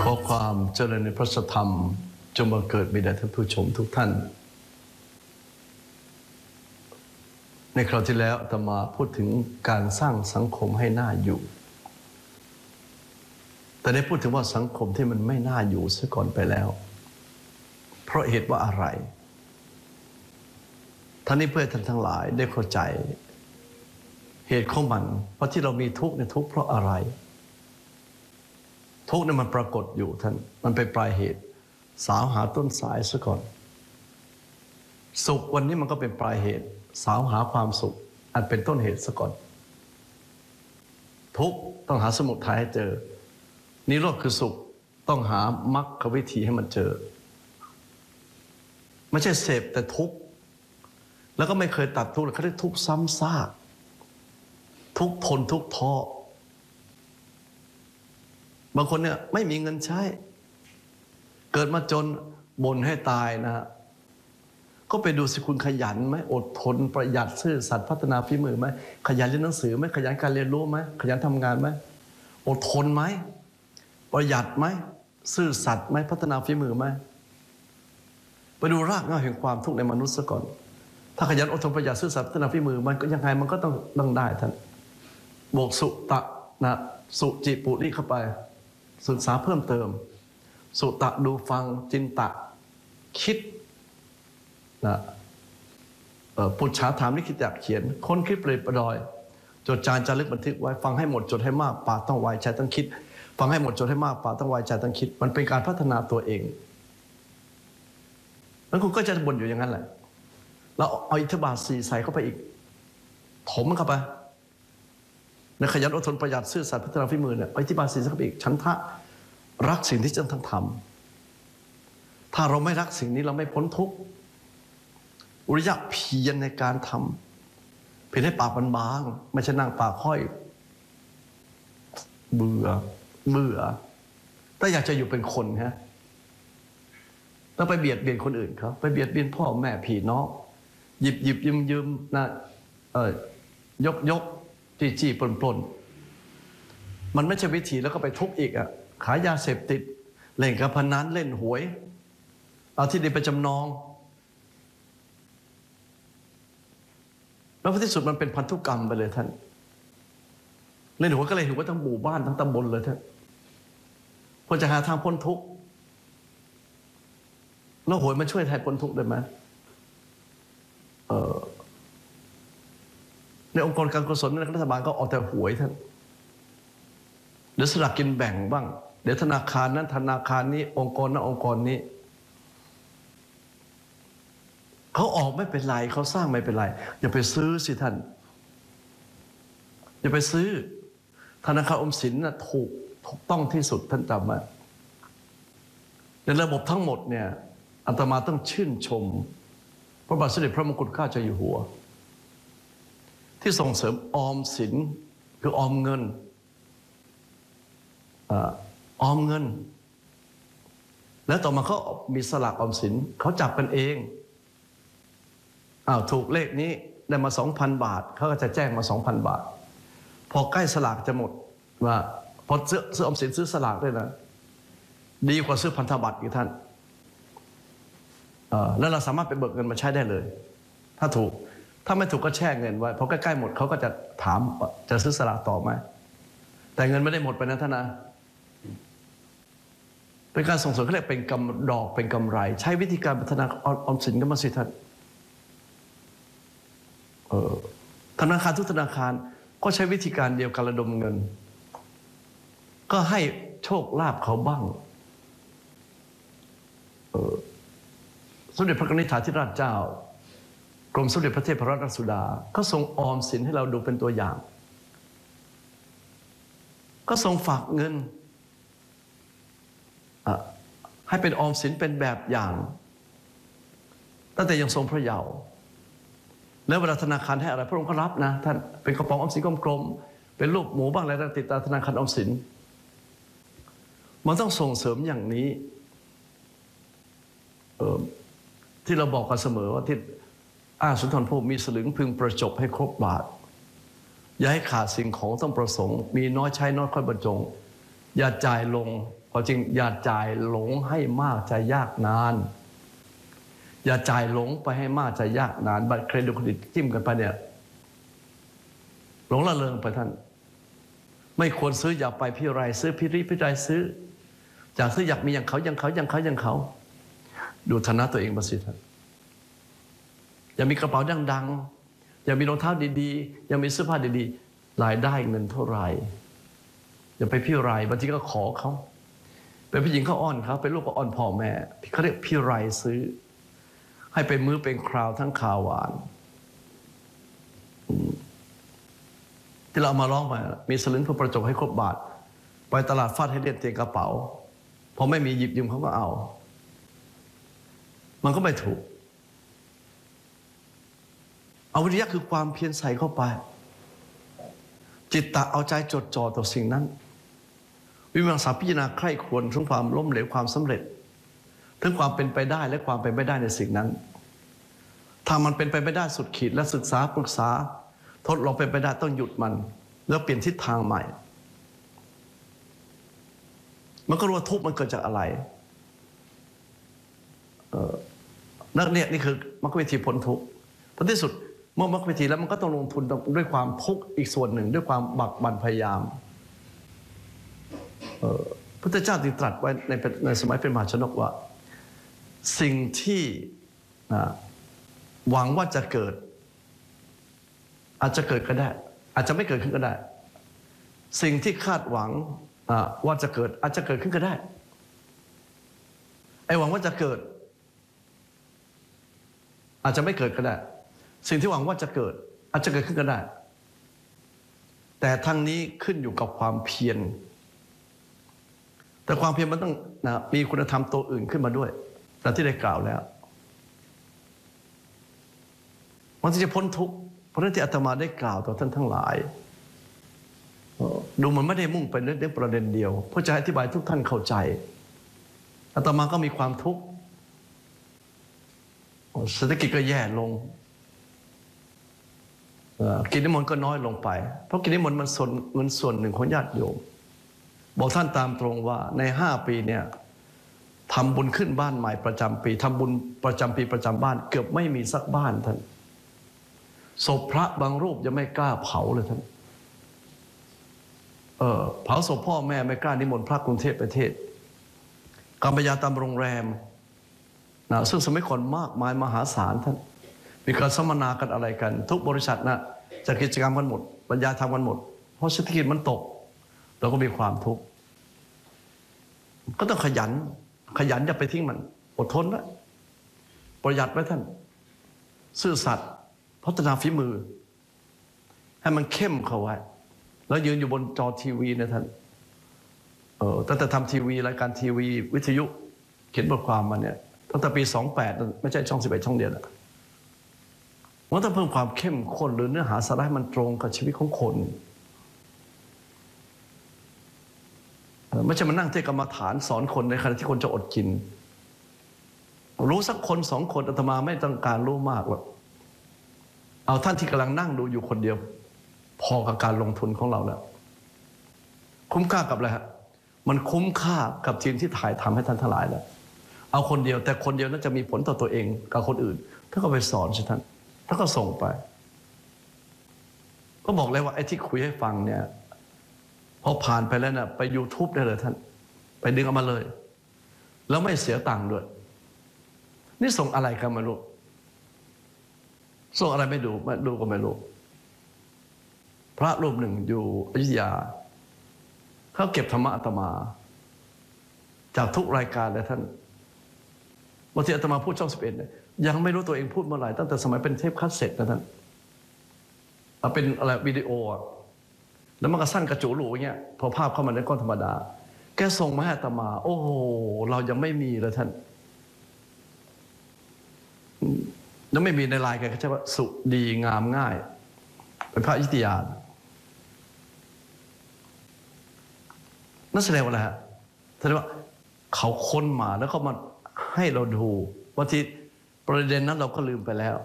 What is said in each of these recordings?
ขอความเจริญในพระธรรมจงบังเกิดมีแด่ท่านผู้ชมทุกท่านในคราวที่แล้วอาตมาพูดถึงการสร้างสังคมให้น่าอยู่แต่ได้พูดถึงว่าสังคมที่มันไม่น่าอยู่ซะก่อนไปแล้วเพราะเหตุว่าอะไรท่านนี้เพื่อท่านทั้งหลายได้เข้าใจเหตุของมันเพราะที่เรามีทุกข์ในทุกข์เพราะอะไรทุกข์เนี่ยมันปรากฏอยู่ท่านมันเป็นปลายเหตุสาวหาต้นสายซะก่อนสุขวันนี้มันก็เป็นปลายเหตุสาวหาความสุขอันเป็นต้นเหตุซะก่อนทุกข์ต้องหาสมุทัยให้เจอนิโรธคือสุขต้องหามรรควิธีให้มันเจอไม่ใช่เสพแต่ทุกข์แล้วก็ไม่เคยตัดทุกข์เลยเขาเรียกทุกข์ซ้ำซากทุกข์ทนทุกข์ท้อบางคนเนี่ยไม่มีเงินใช้เกิดมาจนบ่นให้ตายนะฮะก็ไปดูสิคุณขยันไหมอดทนประหยัดซื่อสัตย์พัฒนาฝีมือไหมขยันเรียนหนังสือไหมขยันการเรียนรู้ไหมขยันทำงานไหมอดทนไหมประหยัดไหมซื่อสัตย์ไหมพัฒนาฝีมือไหมไปดูรากเหง้าแห่งความทุกข์ในมนุษย์ซะก่อนถ้าขยันอดทนประหยัดซื่อสัตย์พัฒนาฝีมือมันก็ยังไงมันก็ต้องได้ท่านบวกสุตะนะสุจิปุริเข้าไปศึกษาเพิ่มเติมสุตะดูฟังจินตะคิดนะปุจฉาถามนิคิตอยากเขียนค้นคิดเปรยประดอยจดจานจารึกบันทึกไว้ฟังให้หมดจดให้มากปากต้องไวใจต้องคิดฟังให้หมดจดให้มากปากต้องไวใจต้องคิดมันเป็นการพัฒนาตัวเองแล้วคุณก็จะบ่นอยู่อย่างนั้นแหละแล้วเอาอิทธิบาท4ใส่เข้าไปอีกถมมันเข้าไปในขยันอดทนประหยัดซื่อสัตย์พัฒนาฝีมือเนี่ยอิทธิบาท4เข้าไปอีกฉันทะรักสิ่งที่จะต้องทำถ้าเราไม่รักสิ่งนี้เราไม่พ้นทุกข์อุริยะเพียรในการทำเพียรให้ปากมันบางไม่ใช่นั่งปากห้อยเบื่อถ้าอยากจะอยู่เป็นคนฮะต้องไปเบียดเบียนคนอื่นเขาไปเบียดเบียนพ่อแม่พี่น้องหยิบยืมนะยกจี้ปล้นมันไม่ใช่วิธีแล้วก็ไปทุกข์อีกอ่ะขายยาเสพติดเล่นการพนันเล่นหวยเอาที่ดินไปจำนองแล้วที่สุดมันเป็นพันธุกรรมไปเลยท่านเล่นหวยก็เลยถือว่าทั้งหมู่บ้านทั้งตำบลเลยท่านควรจะหาทางพ้นทุกข์แล้วหวยมันช่วยไทยพ้นทุกข์ได้ไหมในองค์กรการกุศลในรัฐบาลก็เอาแต่หวยท่านเดี๋ยวสลากกินแบ่งบ้างเดี๋ยวธนาคารนั้นธนาคารนี้องค์กรนั้นองค์กรนี้เขาออกไม่เป็นไรเขาสร้างไม่เป็นไรอย่าไปซื้อสิท่านอย่าไปซื้อธนาคารออมสินน่ะถูกต้องที่สุดท่านจำไว้ในระบบทั้งหมดเนี่ยอาตมาต้องชื่นชมพระบาทสมเด็จพระมงกุฎเกล้าเจ้าอยู่หัวที่ส่งเสริมออมสินคือออมเงินแล้วต่อมาเขามีสลากออมสินเขาจับกันเองถูกเลขนี้ได้มา 2,000 บาทเขาก็จะแจ้งมา 2,000 บาทพอใกล้สลากจะหมดว่าพอซื้อออมสินซื้อสลากด้วยนะดีกว่าซื้อพันธบัตรอีกท่านแล้วเราสามารถไปเบิกเงินมาใช้ได้เลยถ้าถูกถ้าไม่ถูกก็แช่เงินไว้พอใกล้ๆหมดเขาก็จะถามจะซื้อสลากต่อไหมแต่เงินไม่ได้หมดไปนะท่านนะเป็นการส่งเสริมเขาเรียกเป็นดอกเป็นกำไรใช้วิธีการพัฒนาออมสินกันมาสิท่านธนาคารทุกธนาคารก็ใช้วิธีการเดียวกันระดมเงินก็ให้โชคลาภเขาบ้างสมเด็จพระนิธิธิราชเจ้ากรมสมเด็จพระเทพรัตนราชสุดาก็ทรงออมสินให้เราดูเป็นตัวอย่างก็ทรงฝากเงินให้เป็นออมสินเป็นแบบอย่างตั้งแต่ยังทรงพระเยาว์แล้วเวลาธนาคารให้อะไรพระองค์ก็รับนะท่านเป็นกระป๋องออมสินกลมๆเป็นรูปหมูบ้างอะไรต่างติดตามธนาคารออมสินมันต้องส่งเสริมอย่างนี้ที่เราบอกกันเสมอว่าที่สุนทรภู่มีสลึงพึงประจบให้ครบบาทอย่าให้ขาดสิ่งของต้องประสงค์มีน้อยใช้น้อยค่อยบรรจงอย่าจ่ายลงพอจริงอย่าจ่ายหลงให้มากจะยากนานอย่าจ่ายหลงไปให้มากจะยากนานบัตรเครดิตจิ้มกันไปเนี่ยหลงละเลงไปท่านไม่ควรซื้ออย่าไปพี่ไรซื้อพี่ริพี่ไรซื้ออยากซื้ออยากมีอย่างเขาอย่างเขาอย่างเขาอย่างเขาดูฐานะตัวเองมาสิท่านอย่ามีกระเป๋าดังๆอย่ามีรองเท้าดีๆอย่ามีเสื้อผ้าดีๆรายได้เงินเท่าไหร่อย่าไปพี่ไรบางทีก็ขอเขาเป็นผู้หญิงเขาอ้อนเขาเป็นลูกก็อ้อนพ่อแม่เขาเรียกพี่ไรซื้อให้เป็นมื้อเป็นคราวทั้งข้าวหวานที่เราเอามาร้องไปมีสลึงเพื่อประจบให้ครบบาทไปตลาดฟาดให้เลียนเตียงกระเป๋าพอไม่มีหยิบยืมเขาก็เอามันก็ไม่ถูกอวิริยะคือความเพียรใส่เข้าไปจิตตะเอาใจจดจ่อต่อสิ่งนั้นวิมังสาพิจารณาใคร่ควรถึงความล้มเหลวความสำเร็จถึงความเป็นไปได้และความเป็นไม่ได้ในสิ่งนั้นถ้ามันเป็นไปไม่ได้สุดขีดและศึกษาปรึกษาทดลองเป็นไปได้ต้องหยุดมันแล้วเปลี่ยนทิศทางใหม่มันก็รู้ว่าทุกข์มันเกิดจากอะไรนักเนี่ยนี่คือมรรควิธีพ้นทุกข์เพราะที่สุดเมื่อมรรควิธีแล้วมันก็ต้องลงทุนด้วยความทุกข์อีกส่วนหนึ่งด้วยความบักบั่นพยายามพุทธเจ้าตรัสไว้ในสมัยเป็นมหาชนกว่าสิ่งที่หวังว่าจะเกิดอาจจะเกิดก็ได้อาจจะไม่เกิดขึ้นก็ได้สิ่งที่คาดหวังว่าจะเกิดอาจจะเกิดขึ้นก็ได้ไอ้หวังว่าจะเกิดอาจจะไม่เกิดก็ได้สิ่งที่หวังว่าจะเกิดอาจจะเกิดขึ้นก็ได้แต่ทั้งนี้ขึ้นอยู่กับความเพียรแต่ความเพียรมันต้องมีคุณธรรมตัวอื่นขึ้นมาด้วยแต่ที่ได้กล่าวแล้วมันจะพ้นทุกข์เพราะนั้นที่อาตมาได้กล่าวต่อท่านทั้งหลายดูมันไม่ได้มุ่งไปเรื่องประเด็นเดียวเพื่อจะอธิบายทุกท่านเข้าใจอาตมาก็มีความทุกข์เศรษฐกิจก็แย่ลงกินนิมนต์ก็น้อยลงไปเพราะกินนิมนต์มันเงินส่วนหนึ่งของญาติโยมบอกท่านตามตรงว่าใน5 ปีเนี่ยทำบุญขึ้นบ้านใหม่ประจำปีทำบุญประจำปีประจำบ้านเกือบไม่มีสักบ้านท่านศพพระบางรูปยังไม่กล้าเผาเลยท่านเผาศพพ่อแม่ไม่กล้านิมนต์พระกรุงเทพประเทศกรรมยาตามโรงแรมซึ่งสมัยก่อนมากมายมหาศาลท่านมีการสัมมนากันอะไรกันทุกบริษัทจัดกิจกรรมกันหมดบรรยายทำกันหมดเพราะเศรษฐกิจมันตกเราก็มีความทุกข์ก็ต้องขยันอย่าไปทิ้งมันอดทนนะประหยัดไว้ท่านซื่อสัตย์พัฒนาฝีมือให้มันเข้มเข้าไว้แล้วยืนอยู่บนจอทีวีนะท่านตั้งแต่ทำทีวีรายการทีวีวิทยุเขียนบทความมาเนี่ยตั้งแต่ปี28ไม่ใช่ช่อง11ช่องเดียวนะมันต้องเพิ่มความเข้มข้นหรือเนื้อหาสาระให้มันตรงกับชีวิตของคนไม่ใช่มานั่งเทศกรรมฐานสอนคนในขณะที่คนจะอดกินรู้สักคน2 คนอาตมาไม่ต้องการรู้มากหรอกเอาท่านที่กำลังนั่งดูอยู่คนเดียวพอกับการลงทุนของเราแล้วคุ้มค่ากับอะไรฮะมันคุ้มค่ากับทีมที่ถ่ายทำให้ท่านทั้งหลายแล้วเอาคนเดียวแต่คนเดียวนั้นจะมีผลต่อตัวเองกับคนอื่นท่านก็ไปสอนสิท่านก็ส่งไปก็บอกเลยว่าไอ้ที่คุยให้ฟังเนี่ยพอผ่านไปแล้วนะไป YouTube ได้เลยท่านไปดึงเอามาเลยแล้วไม่เสียตังค์ด้วยนี่ส่งอะไรกันไม่รู้ส่งอะไรไม่ดูก็ไม่รู้พระรูปหนึ่งอยู่อยุธยาเขาเก็บธรรมะอาตมาจากทุกรายการเลยท่านบางทีอาตมาพูดช่อง11เนี่ยยังไม่รู้ตัวเองพูดเมื่อไหร่ตั้งแต่สมัยเป็นเทปคัสเซ็ตนะท่านเป็นอะไรวิดีโอแล้วมันก็สั้นกระจุหรูอย่างเงี้ยพอภาพเข้ามาในก้อนธรรมดาแกส่งมาให้อาตมาโอ้โหเรายังไม่มีเลยท่านยังไม่มีในไลน์แกก็ใช้ว่าสุดีงามง่ายเป็นพระอยุธยานั่นแสดงว่าอะไรฮะแสดงว่าเขาค้นมาแล้วก็มาให้เราดูบางทีประเด็นนั้นเราก็ลืมไปแล้ว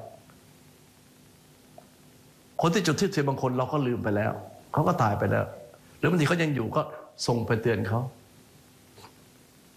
คนที่จุดที่เสียบางคนเราก็ลืมไปแล้วเขาก็ตายไปแล้วหรือบางทีเขายังอยู่ก็ส่งไปเตือนเขา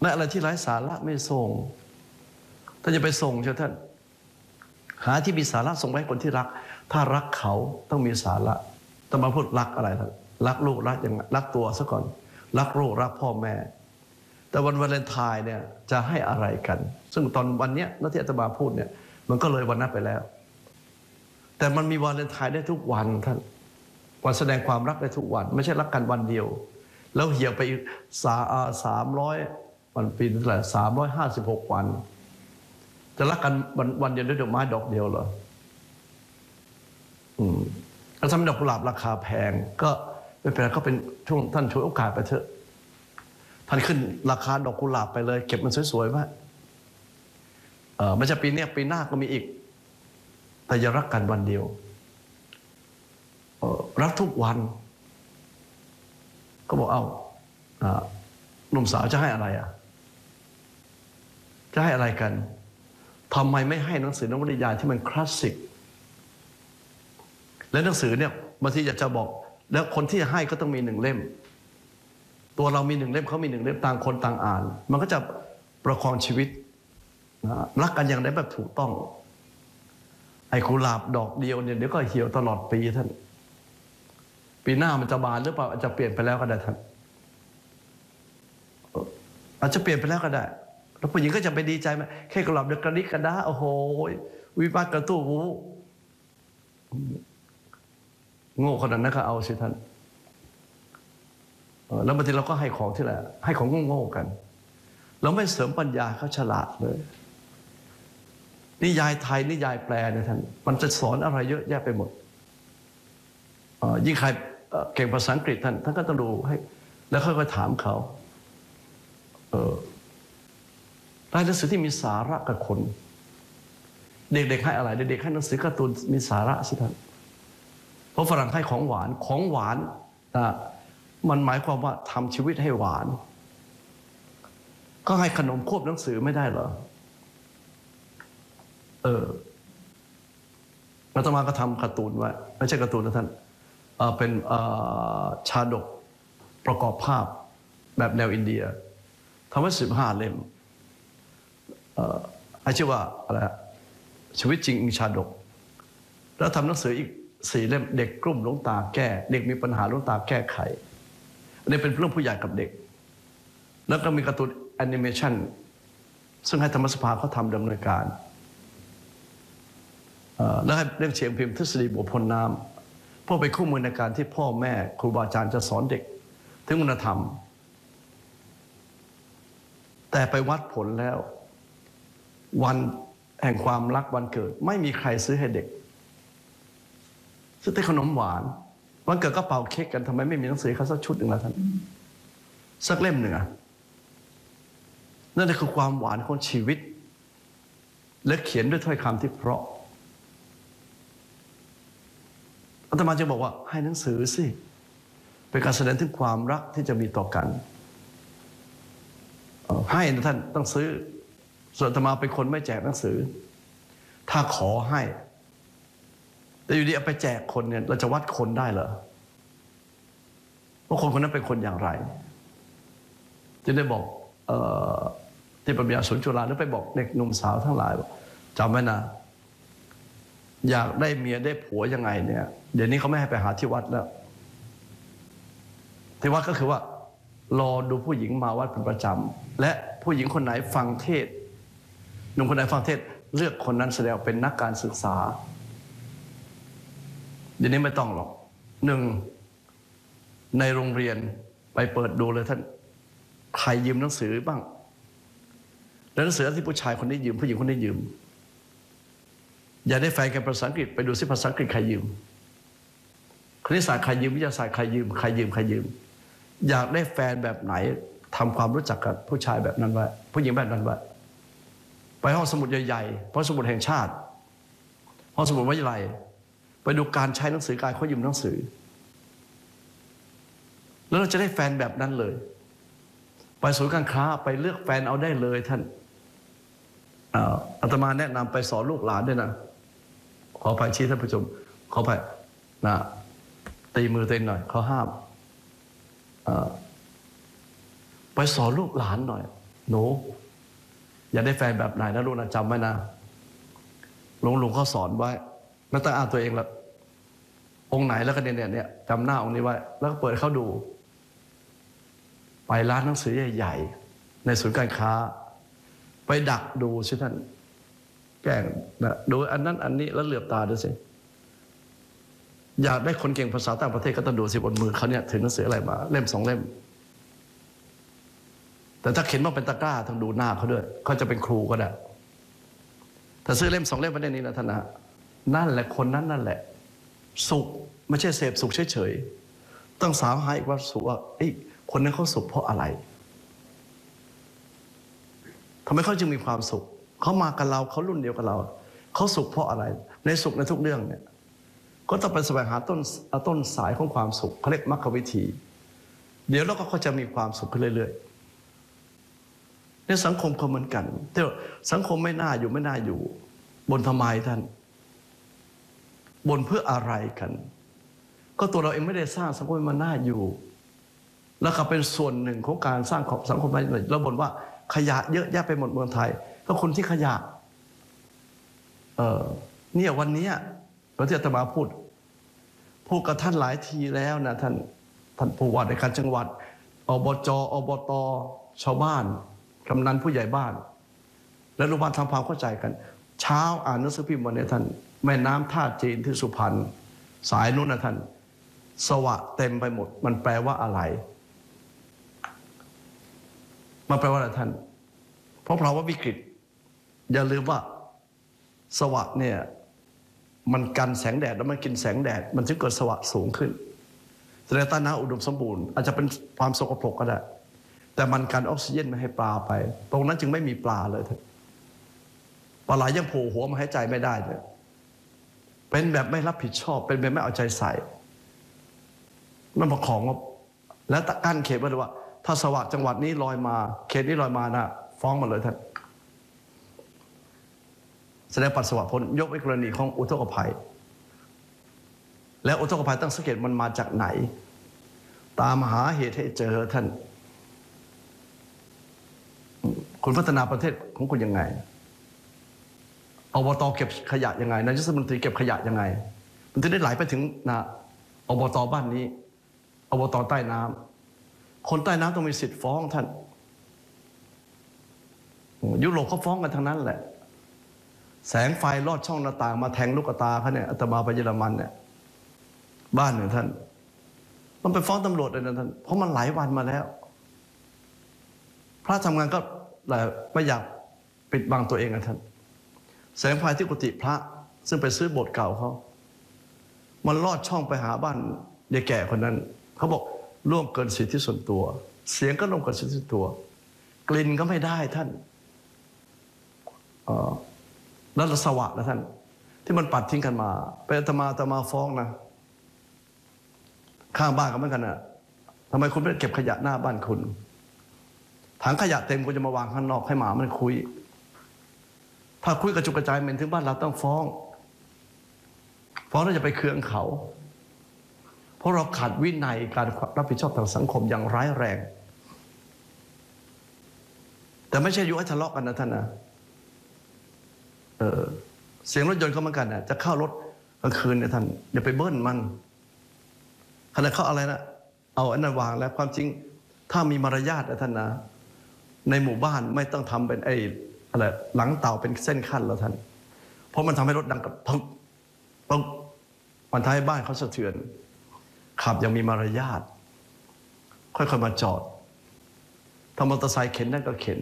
และอะไรที่ไร้สาระไม่ส่งถ้าจะไปส่งเช่ท่านหาที่มีสาระส่งไปให้คนที่รักถ้ารักเขาต้องมีสาระต้องมาพูดรักอะไรท่านรักลูกรักอย่างรักตัวซะก่อนรักลูกรักพ่อแม่แต่วันวาเลนไทน์เนี่ยจะให้อะไรกันซึ่งตอนวันนี้ที่อาตมาพูดเนี่ยมันก็เลยวันนั้นไปแล้วแต่มันมีวาเลนไทน์ได้ทุกวันท่านวันแสดงความรักได้ทุกวันไม่ใช่รักกันวันเดียวแล้วเหี่ยวไปอีก300 วันปีเท่าไหร่356 วันจะรักกันวันเดียวด้วยดอกไม้ดอกเดียวเหรอแล้วทำดอกกุหลาบราคาแพงก็ไม่เป็นไรก็เป็นช่วงท่านช่วยโอกาสไปเถอะท่านขึ้นราคาดอกกุหลาบไปเลยเก็บมันสวยๆไว้ไม่ใช่ปีนี้ปีหน้าก็มีอีกแต่อย่ารักกันวันเดียวรักทุกวันก็บอกหนุ่มสาวจะให้อะไรจะให้อะไรกันทำไมไม่ให้หนังสือนวนิยายที่มันคลาสสิกและหนังสือเนี่ยบางทีอยากจะบอกแล้วคนที่จะให้ก็ต้องมี1 เล่มตัวเรามี1 เล่มเขามี1 เล่มต่างคนต่างอ่านมันก็จะประคองชีวิตรักกันอย่างไรแบบถูกต้องไอ้กุหลาบดอกเดียวเนี่ยเดี๋ยวก็เหี่ยวตลอดปีท่านปีหน้ามันจะบานหรือเปล่าอาจจะเปลี่ยนไปแล้วก็ได้ท่านอาจจะเปลี่ยนไปแล้วก็ได้แล้วผู้หญิงก็จะไปดีใจไหมแค่กุหลาบเดือกระดิกกระดาโอ้โหวิวาทกระตู้วูโง่ขนาดนั้นก็เอาสิท่านแล้วบางทีเราก็ให้ของที่แหละให้ของโง่ๆกันเราไม่เสริมปัญญาเขาฉลาดเลยนิยายไทยนิยายแปลเนี่ยท่านมันจะสอนอะไรเยอะแยะไปหมดยิ่งใครเก่งภาษาอังกฤษท่านก็ต้องดูให้แล้วค่อยๆถามเขารายหนังสือที่มีสาระกับคนเด็กๆให้อะไรเด็กๆให้หนังสือการ์ตูนมีสาระสิท่านเพราะฝรั่งให้ของหวานมันหมายความว่าทำชีวิตให้หวานก็ให้ขนมควบหนังสือไม่ได้เหรออาตมาก็ทำการ์ตูนไว้ไม่ใช่การ์ตูนนะท่านเป็นชาดกประกอบภาพแบบแนวอินเดียทำไว้15 เล่มให้ชื่อว่าอะไรชีวิตจริงชาดกแล้วทำหนังสืออีก4 เล่มเด็กกลุ่มหลงตาแก้เด็กมีปัญหาหลงตาแก้ไขอันนี้เป็นเรื่องผู้ใหญ่กับเด็กแล้วก็มีการ์ตูนแอนิเมชันซึ่งให้ธรรมสภาเขาทำดำเนินการแล้วให้เล่มเชียงพิมพ์ทฤษฎีบัวพลน้ำเพื่อไปคู่มือในการที่พ่อแม่ครูบาอาจารย์จะสอนเด็กถึงคุณธรรมแต่ไปวัดผลแล้ววันแห่งความรักวันเกิดไม่มีใครซื้อให้เด็กซื้อแต่ขนมหวานวันเกิดก็เป่าเค้กกันทำไมไม่มีหนังสือเขาสักชุดหนึ่งล่ะท่านสักเล่มหนึ่งนั่นคือความหวานของชีวิตและเขียนด้วยถ้อยคำที่เพราะอาตมาจะบอกว่าให้หนังสือสิเป็นการแสดงถึงความรักที่จะมีต่อกันให้นะท่านต้องซื้อส่วนอาตมาเป็นคนไม่แจกหนังสือถ้าขอให้แต่อยู่ดีเอาไปแจกคนเนี่ยเราจะวัดคนได้เหรอว่าคนคนนั้นเป็นคนอย่างไรจะได้บอกที่ปัญญาสนจุฬาหรือไปบอกเด็กหนุ่มสาวทั้งหลายจำไว้นะอยากได้เมียได้ผัวยังไงเนี่ยเดี๋ยวนี้เขาไม่ให้ไปหาที่วัดแล้วที่วัดก็คือว่ารอดูผู้หญิงมาวัดเป็นประจำและผู้หญิงคนไหนฟังเทศหนุ่มคนไหนฟังเทศเลือกคนนั้นแสดงเป็นนักการศึกษาเดี๋ยวนี้ไม่ต้องหรอก1ในโรงเรียนไปเปิดดูเลยท่านใครยืมหนังสือบ้างแล้วหนังสือที่ผู้ชายคนนี้ยืมผู้หญิงคนนี้ยืมอย่าได้แฟนกันภาษาอังกฤษไปดูซิภาษาอังกฤษใครยืมคณิตศาสตร์ใครยืมวิทยาศาสตร์ใครยืมอยากได้แฟนแบบไหนทำความรู้จักกับผู้ชายแบบนั้นไว้ผู้หญิงแบบนั้นไว้ไปห้องสมุดใหญ่ๆห้องสมุดแห่งชาติห้องสมุดวิทยาลัยไปดูการใช้หนังสือการเขายืมหนังสือแล้วเราจะได้แฟนแบบนั้นเลยไปศูนย์การค้าไปเลือกแฟนเอาได้เลยท่านอาตมาแนะนำไปสอนลูกหลานด้วยนะขอไปชี้ท่านผู้ชมขอไปนะตีมือตัวเองหน่อยเขาห้ามไปสอนลูกหลานหน่อยหนูอย่าได้แฟนแบบไหนนะลูกนะจำไว้นะลุงเขาสอนไว้ไม่ต้องอ่านตัวเองละองค์ไหนแล้วก็เนี่ยจำหน้าองค์นี้ไว้แล้วก็เปิดเขาดูไปร้านหนังสือใหญ่ๆในศูนย์การค้าไปดักดูสิท่านแกล้งนะดูอันนั้นอันนี้แล้วเหลือบตาดูสิอยากได้คนเก่งภาษาต่างประเทศก็ต้องดูสิบนมือเขาเนี่ยถือหนังสืออะไรมาเล่ม2 เล่มแต่ถ้าเข็นมาเป็นตะกร้าต้องดูหน้าเขาด้วยเขาจะเป็นครูก็ได้ถ้าซื้อเล่ม2 เล่มไว้ในนี้นะท่านนะนั่นแหละคนนั้นนั่นแหละสุขไม่ใช่เสพสุขเฉยๆต้องสาวหาอีกว่าสุขว่าคนนั้นเขาสุขเพราะอะไรทำไมเขาจึงมีความสุขเขามากับเราเขารุ่นเดียวกับเราเขาสุขเพราะอะไรในสุขในทุกเรื่องเนี่ยก็ต้องไปแสวงหาต้นสายของความสุขเขาเรียกมรรควิธีเดี๋ยวเราก็จะมีความสุขขึ้นเรื่อยๆในสังคมก็เหมือนกันแต่สังคมไม่น่าอยู่บนทำไมท่านบนเพื่ออะไรกันก็ตัวเราเองไม่ได้สร้างสังคมมันน่าอยู่แล้วก็เป็นส่วนหนึ่งของการสร้างสังคมมันเราบ่นว่าขยะเยอะแยะไปหมดเมืองไทยก็คนที่ขยะเนี่ยวันนี้เราที่อาตมาพูดกับท่านหลายทีแล้วนะท่านผู้ว่าในการจังหวัดอบจอบตชาวบ้านกำนันผู้ใหญ่บ้านและลูกบ้านทำความเข้าใจกันเช้าอ่านหนังสือพิมพ์วันนี้ท่านแม่น้ำท่าจีนที่สุพรรณสายนู้นนะท่านสวะเต็มไปหมดมันแปลว่าอะไรมันแปลว่าอะไรท่านเพราะภาวะวิกฤตอย่าลืมว่าสวะเนี่ยมันกันแสงแดดแล้วมันกินแสงแดดมันจึงเกิดสวะสูงขึ้นแสดงใต้น้ำอุดมสมบูรณ์อาจจะเป็นความสกปรกก็ได้แต่มันกันออกซิเจนไม่ให้ปลาไปตรงนั้นจึงไม่มีปลาเลยท่านปลาไหลยังโผล่หัวมาหายใจไม่ได้เลยเป็นแบบไม่รับผิดชอบเป็นแบบไม่เอาใจใส่นั่นมาของแล้วกั้นเขตไว้เลยว่าถ้าสวะจังหวัดนี้ลอยมาเขตนี้ลอยมานะฟ้องมาเลยท่านแสดงปัสสาวะพ้นยกไว้กรณีของอุทกภัยแล้วอุทกภัยต้องสังเกตมันมาจากไหนตามหาเหตุให้เจอท่านคุณพัฒนาประเทศของคุณยังไงอบต.เก็บขยะยังไงนายกรัฐมนตรีเก็บขยะยังไงมันจะได้ไหลไปถึงอบต.บ้านนี้อบต.ใต้น้ำคนใต้น้ำต้องมีสิทธิ์ฟ้องท่านยุโรปเขาฟ้องกันทั้งนั้นแหละแสงไฟลอดช่องหน้าต่างมาแทงลูกตาเขาเนี่ยอาตมาไปเยอรมันเนี่ยบ้านหนึ่งท่านมันไปฟ้องตำรวจเลยนะท่านเพราะมันหลายวันมาแล้วพระทำงานก็ไม่อยากปิดบังตัวเองนะท่านแสงไฟที่กุฏิพระซึ่งไปซื้อโบสถ์เก่าเขามันลอดช่องไปหาบ้านยายแก่คนนั้นเขาบอกล่วงเกินสิทธิส่วนตัวเสียงก็ล่วงเกินสิทธิส่วนตัวกลิ่นก็ไม่ได้ท่านแล้วสวะนะท่านที่มันปัดทิ้งกันมาเป็นอาตมาฟ้องนะข้างบ้านก็เหมือนกันนะทำไมคุณไม่เก็บขยะหน้าบ้านคุณถังขยะเต็มคุณจะมาวางข้างนอกให้หมามันคุยถ้าคุยกระจุกกระจายเหม็นถึงบ้านเราต้องฟ้องแล้วจะไปเคืองเขาเพราะเราขาดวินัยการรับผิดชอบทางสังคมอย่างร้ายแรงแต่ไม่ใช่ยุให้ทะเลาะกันนะท่านนะเสียงรถยนต์ก็เหมือนกันนะจะเข้ารถกลางคืนเนี่ยท่านอย่าไปเบิ้ลมันขณะเขาอะไรนะเอาอันนั้นวางแล้วความจริงถ้ามีมารยาทนะท่านนะในหมู่บ้านไม่ต้องทำเป็นอะไรหลังเต่าเป็นเส้นขั้นแล้วท่านเพราะมันทำให้รถดังกับต้องมันทำให้บ้านเขาสะเทือนขับยังมีมารยาทค่อยๆมาจอดถ้ามอเตอร์ไซค์เข็นได้ก็เข็น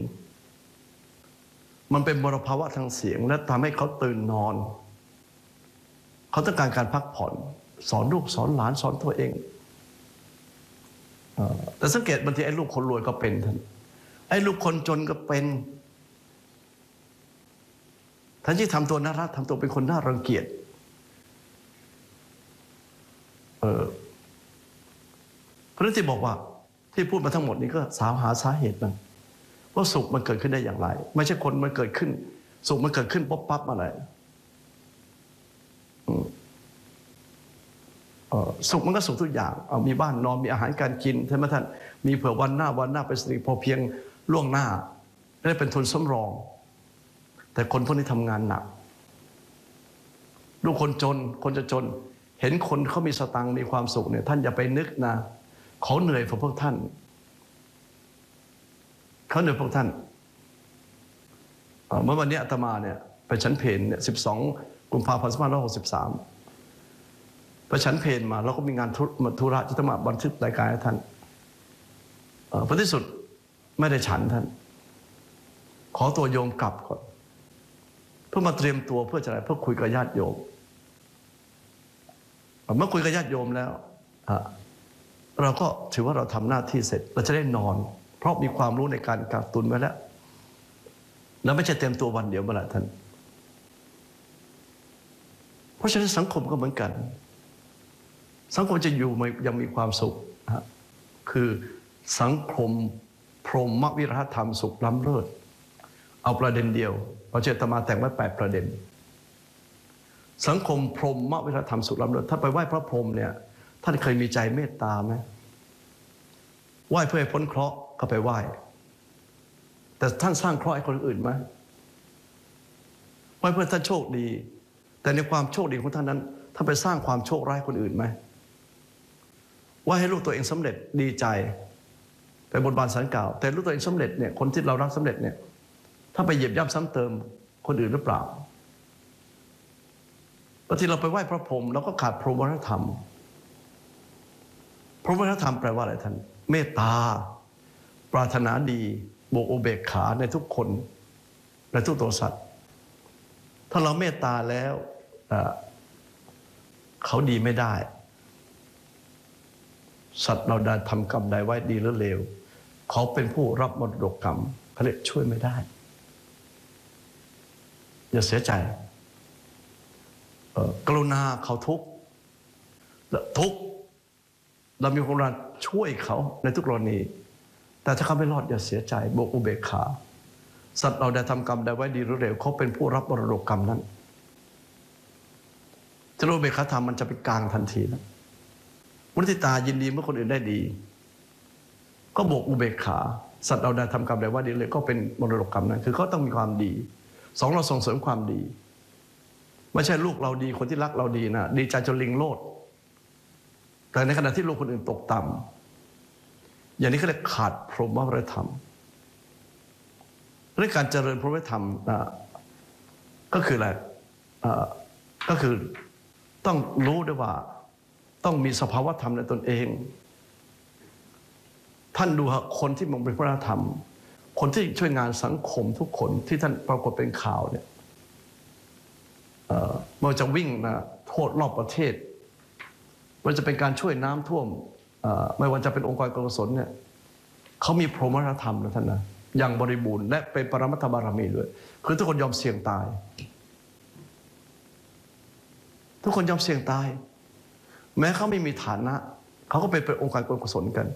มันเป็นมลภาวะทางเสียงและทำให้เขาตื่นนอนเขาต้องการพักผ่อนสอนลูกสอนหลานสอนตัวเองแต่สังเกตบางทีไอ้ลูกคนรวยก็เป็นท่านไอ้ลูกคนจนก็เป็นท่านที่ทำตัวน่ารักทำตัวเป็นคนน่ารังเกียจเพราะนั้นที่บอกว่าที่พูดมาทั้งหมดนี้ก็หาสาเหตุมันว่าสุขมันเกิดขึ้นได้อย่างไรไม่ใช่คนมันเกิดขึ้นสุขมันเกิดขึ้นปั๊บอะไรสุขมันก็สุขทุกอย่างมีบ้านนอนมีอาหารการกินใช่ไหมท่านมีเผื่อวันหน้าเป็นสิ่งพอเพียงล่วงหน้าได้เป็นทุนสำรองแต่คนพวกนี้ทำงานหนักลูกคนจนคนจะจนเห็นคนเขามีสตังค์มีความสุขเนี่ยท่านอย่าไปนึกนะเขาเหนื่อยพวกท่านเขาเหนื่อยพวกท่านเมื่อวันนี้อาตมาเนี่ยไปฉันเพลเนี่ย12 กุมภาพันธ์ 2563ไปฉันเพลมาแล้วก็มีงานธุระจะต้องมาบันทึกรายการให้ท่านพอที่สุดไม่ได้ฉันท่านขอตัวโยมกลับก่อนเพื่อมาเตรียมตัวเพื่อจะอะไรเพื่อคุยกับญาติโยมเมื่อคุยกับญาติโยมแล้วเราก็ถือว่าเราทำหน้าที่เสร็จเราจะได้นอนเพราะมีความรู้ในการกักตุนไว้แล้วแล้วไม่ใช่เตรียมตัววันเดียวเมื่อไหร่ท่านเพราะฉะนั้นสังคมก็เหมือนกันสังคมจะอยู่ยังมีความสุขคือสังคมพรหมวิรธรรมสุขล้ำเลิศเอาประเด็นเดียวเราเจตมาแต่งไว้8 ประเด็นสังคมพรหมวิรธรรมสุขล้ำเลิศถ้าไปไหว้พระพรหมเนี่ยท่านเคยมีใจเมตตาไหมไหว้เพื่อให้พ้นเคราะห์ก็ไปไหว้แต่ท่านสร้างเคราะห์ให้คนอื่นไหมไหว้เพื่อท่านโชคดีแต่ในความโชคดีของท่านนั้นท่านไปสร้างความโชคร้ายคนอื่นไหมไหว้ให้ลูกตัวเองสำเร็จดีใจไปบนบานศาลกล่าวแต่ลูกตัวเองสำเร็จเนี่ยคนที่เรารักสำเร็จเนี่ยถ้าไปเหยียบย่ำซ้ำเติมคนอื่นหรือเปล่าบางทีเราไปไหว้พระพรหมเราก็ขาดพรหมวัฒนธรรมพรหมวัฒนธรรมแปลว่าอะไรท่านเมตตาปรารถนาดีบวกอุเบกขาในทุกคนในทุกตัวสัตว์ถ้าเราเมตตาแล้วเขาดีไม่ได้สัตว์เราได้ทำกรรมใดไว้ดีหรือเลวเขาเป็นผู้รับมรดกกรรมเขาเลยช่วยไม่ได้อย่าเสียใจกรุณาเขาทุกข์เรามีกรุณาช่วยเขาในทุกกรณีแต่ถ้าเขาไม่รอดอย่าเสียใจบวกอุเบกขาสัตว์เราได้ทำกรรมใดไว้ดีหรือเลวเขาเป็นผู้รับมรดกกรรมนั้นจะรู้อุเบกขาธรรมมันจะเป็นกลางทันทีนะมุทิตายินดีเมื่อคนอื่นได้ดีก็บวกอุเบกขาสัตว์เราได้ทำกรรมใดไว้ดีเลยก็เป็นมรดกกรรมนั้นคือเขาต้องมีความดี2เราส่งเสริมความดีไม่ใช่ลูกเราดีคนที่รักเราดีนะดีใจจนลิงโลดแต่ในขณะที่ลูกคนอื่นตกต่ำอย่างนี้เขาเรียกขาดพรหมวิรธรรมเรื่องการเจริญพรหมวิรธรรมก็คืออะไรก็คือต้องรู้ด้วยว่าต้องมีสภาวธรรมในตนเองท่านดูคนที่มองเป็นพระธรรมคนที่ช่วยงานสังคมทุกคนที่ท่านปรากฏเป็นข่าวเนี่ยมันจะวิ่งนะโทษรอบประเทศมันจะเป็นการช่วยน้ำท่วมไม่ว่าจะเป็นองค์กรกุศลเนี่ยเขามีพรหมวิรธรรมนะท่านนะอย่างบริบูรณ์และเป็นปรมัตถบารมีด้วยคือทุกคนยอมเสี่ยงตายทุกคนยอมเสี่ยงตายแม้เขาไม่มีฐานะเขาก็เป็นองค์การกุศลกัน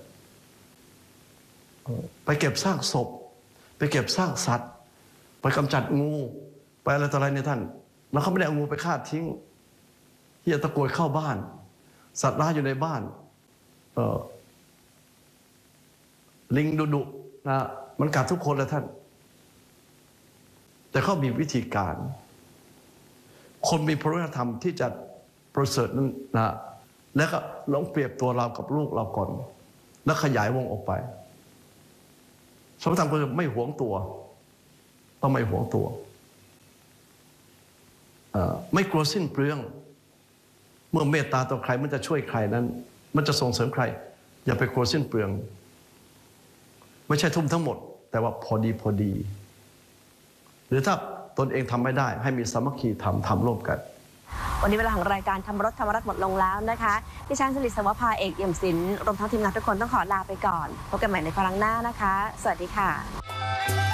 ไปเก็บซากศพไปเก็บซากสัตว์ไปกำจัดงูไปอะไรต่ออะไรเนี่ยท่านแล้วเขาไม่ได้เอางูไปฆ่าทิ้งที่จะตะโกยเข้าบ้านสัตว์ร้ายอยู่ในบ้านลิงดุนะมันกัดทุกคนเลยท่านแต่เขามีวิธีการคนมีพระธรรมที่จะประเสริฐนั้นนะแล้วก็ลองเปรียบตัวเรากับลูกเราก่อนแล้วขยายวงออกไปสมธรรมคือไม่หวงตัวต้องไม่หวงตัวไม่กลัวสิ้นเปลืองเมื่อเมตตาต่อใครมันจะช่วยใครนั้นมันจะส่งเสริมใครอย่าไปกลัวสิ้นเปลืองไม่ใช่ทุ่มทั้งหมดแต่ว่าพอดีหรือถ้าตนเองทำไม่ได้ให้มีสามัคคีทำร่วมกันวันนี้เวลาของรายการธรรมรสธรรมรัตน์หมดลงแล้วนะคะดิฉันสิริศวภาเอกเอี่ยมศิลป์รวมทั้งทีมงานทุกคนต้องขอลาไปก่อนพบกันใหม่ในครั้งหน้านะคะสวัสดีค่ะ